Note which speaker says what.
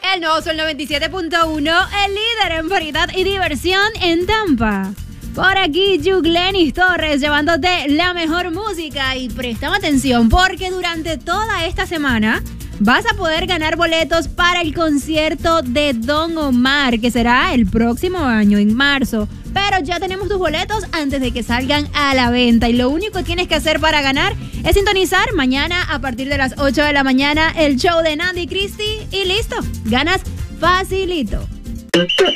Speaker 1: El nuevo Sol 97.1, el líder en variedad y diversión en Tampa. Por aquí, Yuglenis Torres, llevándote la mejor música. Y prestame atención, porque durante toda esta semana vas a poder ganar boletos para el concierto de Don Omar, que será el próximo año, en marzo. Pero ya tenemos tus boletos antes de que salgan a la venta. Y lo único que tienes que hacer para ganar es sintonizar mañana a partir de las 8 de la mañana el show de Nandi Christie y listo, ganas facilito.